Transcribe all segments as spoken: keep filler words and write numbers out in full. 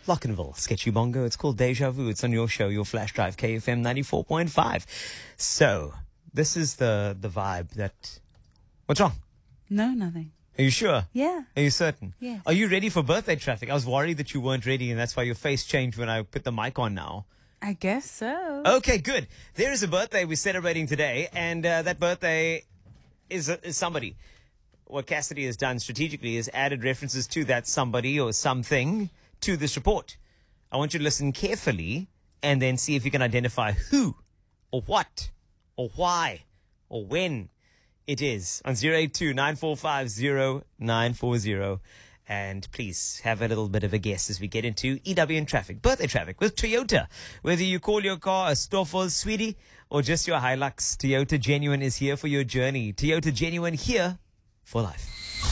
Lockenville, Sketchy Bongo. It's called Deja Vu. It's on your show, your flash drive, K F M ninety-four point five. So, this is the, the vibe that... What's wrong? No, nothing. Are you sure? Yeah. Are you certain? Yes. Are you ready for birthday traffic? I was worried that you weren't ready, and that's why your face changed when I put the mic on now. I guess so. Okay, good. There is a birthday we're celebrating today, and uh, that birthday is, uh, is somebody. What Cassidy has done strategically is added references to that somebody or something to this report. I want you to listen carefully and then see if you can identify who or what or why or when it is on zero eight two, nine four five, zero nine four zero. And please have a little bit of a guess as we get into E W N traffic, birthday traffic with Toyota. Whether you call your car a Stoffel Sweetie or just your Hilux, Toyota Genuine is here for your journey. Toyota Genuine, here for life.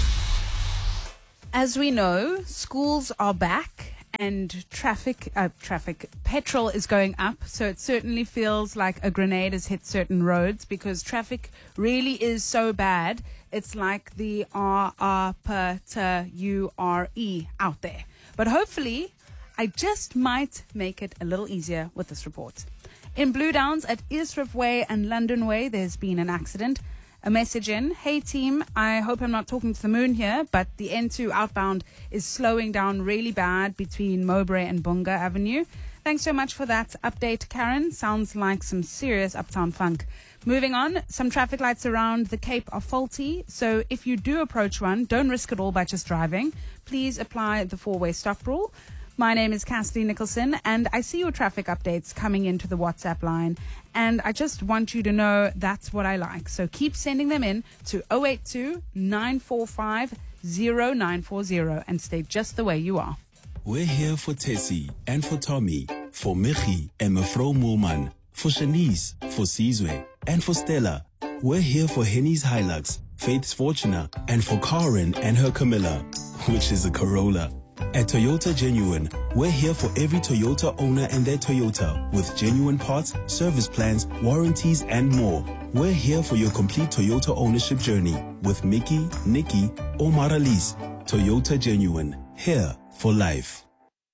As we know, schools are back and traffic, uh, traffic, petrol is going up. So it certainly feels like a grenade has hit certain roads because traffic really is so bad. It's like the R R P T U R E out there. But hopefully, I just might make it a little easier with this report. In Blue Downs at Eastriff Way and London Way, there's been an accident. A message in, hey team, I hope I'm not talking to the moon here, but the N two outbound is slowing down really bad between Mowbray and Bunga Avenue. Thanks so much for that update, Karen. Sounds like some serious uptown funk. Moving on, some traffic lights around the Cape are faulty, so if you do approach one, don't risk it all by just driving. Please apply the four-way stop rule. My name is Cassidy Nicholson, and I see your traffic updates coming into the WhatsApp line, and I just want you to know that's what I like. So keep sending them in to zero eight two, nine four five, zero nine four zero and stay just the way you are. We're here for Tessie and for Tommy, for Michi and Mefro Moolman, for Shanice, for Sizwe, and for Stella. We're here for Henny's Hilux, Faith's Fortuna, and for Karen and her Camilla, which is a Corolla. At Toyota Genuine, we're here for every Toyota owner and their Toyota with genuine parts, service plans, warranties, and more. We're here for your complete Toyota ownership journey with Mickey, Nikki, or Maralise. Toyota Genuine, here for life.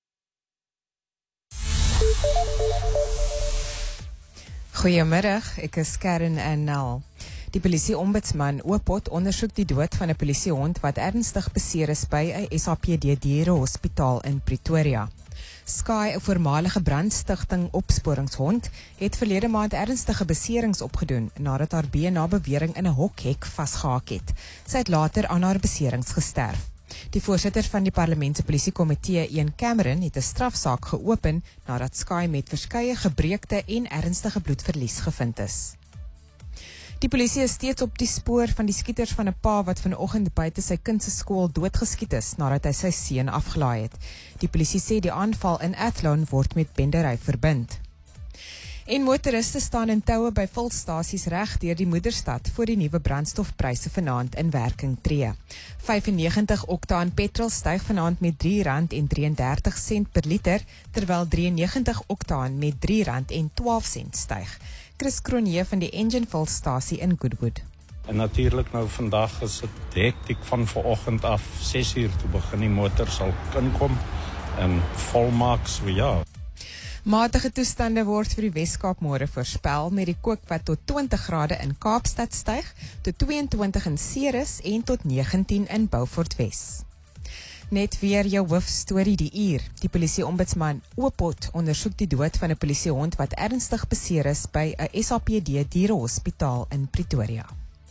Goeiemiddag, ek is Karen en Nel. Die polisie-ombudsman Oopot ondersoek die dood van 'n polisiehond wat ernstig beseer is by 'n S A P D dierehospitaal in Pretoria. Sky, 'n voormalige brandstigting opsporingshond, het verlede maand ernstige beserings opgedoen nadat haar been na bewering in 'n hokhek vasgehaak het. Sy het later aan haar beserings gesterf. Die voorsitter van die parlementse polisiekomitee, Ian Cameron, het 'n strafsaak geopen nadat Sky met verskeie gebreekte en ernstige bloedverlies gevind is. Die polisie is steeds op die spoor van die skieters van 'n pa wat vanoggend buite sy kind se skool doodgeskiet is nadat hy sy seun afgelaai het. Die polisie sê die aanval in Athlone word met bendery verbind. En motoriste staan in toue by volstasies reg deur die moederstad voor die nuwe brandstofpryse vanaand in werking tree. vyfennegentig oktaan petrol styg vanaand met drie rand en drieëndertig sent per liter, terwyl drieënnegentig oktaan met drie rand en twaalf sent styg. Chris Cronje van die Engine volstasie in Goodwood. En natuurlijk nou vandag is het hektiek van vanoggend af ses uur toe begin die motors al inkom en volmaak, so ja. Matige toestande word vir die Weskaap môre voorspel met die kook wat tot twintig grade in Kaapstad styg, tot tweeëntwintig in Ceres en tot negentien in Beaufort Wes. Net weer jou hoofstorie die uur. Die polisie-ombudsman Oopot ondersoek die dood van 'n polisiehond wat ernstig beseer is by 'n S A P D dierehospitaal in Pretoria.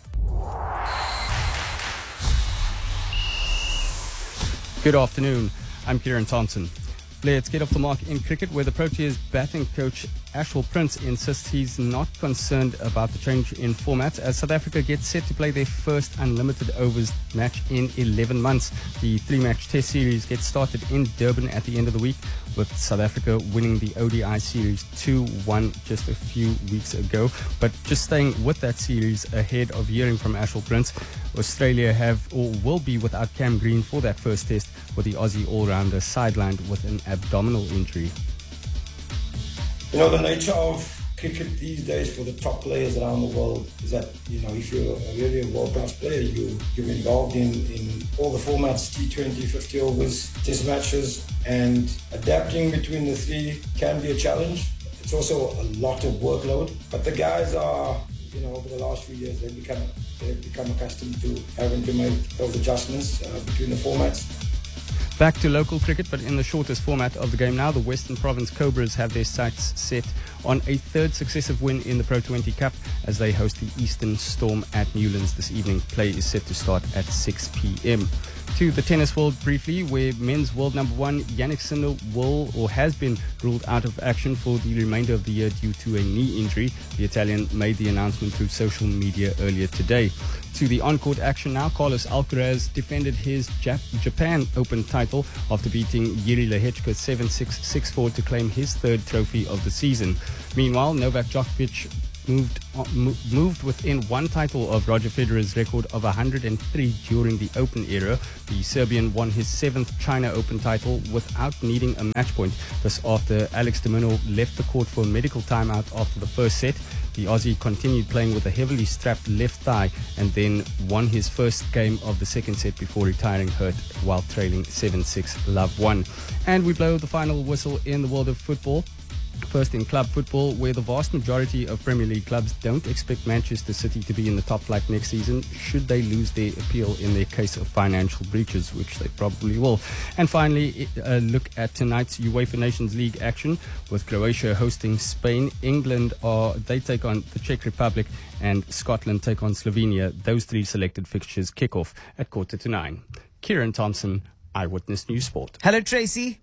Good afternoon. I'm Kieran Thompson. Let's get off the mark in cricket, where the Proteas batting coach Ashwell Prince insists he's not concerned about the change in format as South Africa gets set to play their first unlimited overs match in eleven months. The three-match test series gets started in Durban at the end of the week, with South Africa winning the O D I series two one just a few weeks ago. But just staying with that series ahead of hearing from Ashwell Prince, Australia have or will be without Cam Green for that first test, with the Aussie all-rounder sidelined with an abdominal injury. You know, the nature of cricket these days for the top players around the world is that, you know, if you're a really a world-class player, you, you're involved in, in all the formats, T twenty, fifty overs, test matches, and adapting between the three can be a challenge. It's also a lot of workload, but the guys are, you know, over the last few years, they've become, they've become accustomed to having to make those adjustments uh, between the formats. Back to local cricket, but in the shortest format of the game now, the Western Province Cobras have their sights set on a third successive win in the Pro twenty Cup as they host the Eastern Storm at Newlands this evening. Play is set to start at six p.m. To the tennis world briefly, where men's world number one Jannik Sinner will or has been ruled out of action for the remainder of the year due to a knee injury. The Italian made the announcement through social media earlier today. To the on-court action now, Carlos Alcaraz defended his Jap- Japan Open title after beating Jiri Lehechka seven six, six four to claim his third trophy of the season. Meanwhile, Novak Djokovic moved on, moved within one title of Roger Federer's record of one hundred three during the Open era. The Serbian won his seventh China Open title without needing a match point. This after Alex de Minaur left the court for a medical timeout after the first set. The Aussie continued playing with a heavily strapped left thigh and then won his first game of the second set before retiring hurt while trailing seven six love one. And we blow the final whistle in the world of football. First in club football, where the vast majority of Premier League clubs don't expect Manchester City to be in the top flight next season should they lose their appeal in their case of financial breaches, which they probably will. And finally, a look at tonight's UEFA Nations League action with Croatia hosting Spain. England are they take on the Czech Republic and Scotland take on Slovenia. Those three selected fixtures kick off at quarter to nine. Kieran Thompson, Eyewitness News Sport. Hello, Tracy.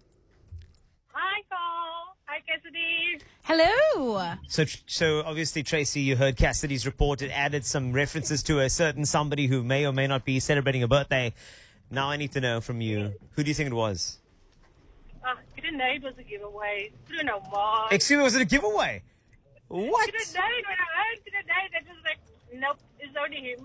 Cassidy. Hello. So, so obviously, Tracy, you heard Cassidy's report. It added some references to a certain somebody who may or may not be celebrating a birthday. Now I need to know from you, who do you think it was? Uh, you didn't know it was a giveaway. Bruno Mars. Excuse me, was it a giveaway? What? You didn't know it when I heard today. That was like, nope, it's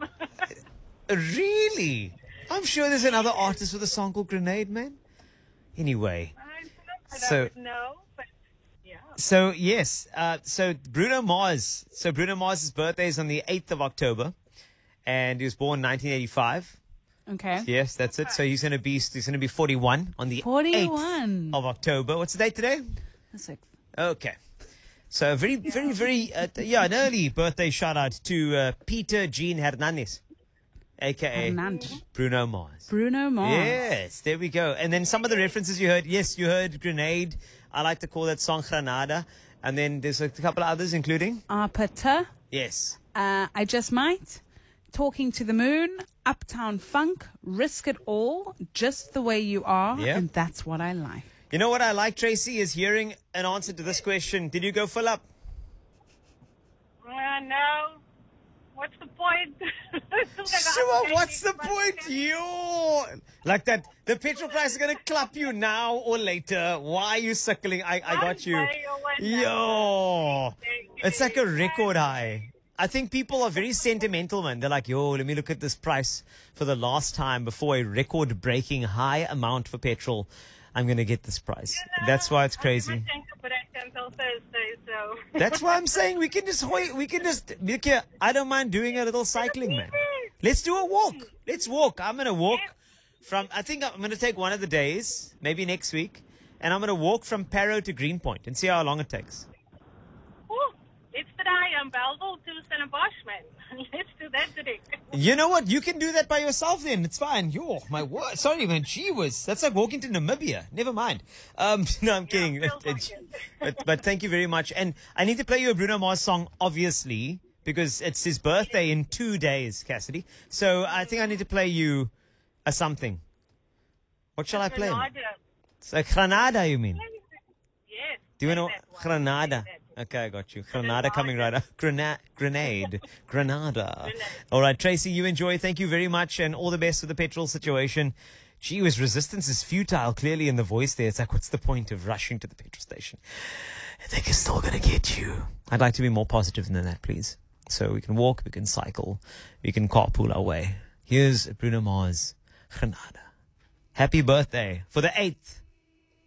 only him. Really? I'm sure there's another artist with a song called Grenade, man. Anyway. I don't So- know, but yeah. So, yes. Uh, so, Bruno Mars. So, Bruno Mars' birthday is on the eighth of October. And he was born in nineteen eighty-five. Okay. Yes, that's it. So, he's going to be he's going to be forty-one on the forty-one. eighth of October. What's the date today? The sixth. Okay. So, very, very, very, uh, yeah, an early birthday shout out to uh, Peter Jean Hernandez, a k a. Hernandez. Bruno Mars. Bruno Mars. Yes, there we go. And then some of the references you heard. Yes, you heard Grenade. I like to call that song Granada. And then there's a couple of others, including? Arpata. Yes. Uh, I Just Might. Talking to the Moon. Uptown Funk. Risk It All. Just the Way You Are. Yeah. And that's what I like. You know what I like, Tracy, is hearing an answer to this question. Did you go full up? Uh, no. What's the point? Sure, what's the point? You like that the petrol price is going to clap you now or later. Why are you suckling? I, I got you. Yo, it's like a record high. I think people are very sentimental, man. They're like, yo, let me look at this price for the last time before a record-breaking high amount for petrol. I'm going to get this price. That's why it's crazy. Until Thursday, so. That's why I'm saying we can just hoy- we can just look here. I don't mind doing a little cycling, man. Let's do a walk. Let's walk. I'm gonna walk from. I think I'm gonna take one of the days, maybe next week, and I'm gonna walk from Parow to Greenpoint and see how long it takes. Ooh, it's today. I'm Belleville to Stellenbosch, man. Let's do that today. You know what? You can do that by yourself then. It's fine. Yo, my word. Sorry, man. Gee whiz. That's like walking to Namibia. Never mind. Um, no, I'm kidding. Yeah, feels like it. but, but thank you very much. And I need to play you a Bruno Mars song, obviously, because it's his birthday in two days, Cassidy. So I think I need to play you a something. What shall I play? Grenada. So Granada, you mean? Yes. Do you know that one. Granada? That. Okay, I got you. Granada coming right up. Grana- grenade. Granada. All right, Tracy, you enjoy. Thank you very much, and all the best with the petrol situation. Gee whiz, resistance is futile, clearly in the voice there. It's like, what's the point of rushing to the petrol station? I think it's still going to get you. I'd like to be more positive than that, please. So we can walk, we can cycle, we can carpool our way. Here's Bruno Mars, Granada. Happy birthday for the eighth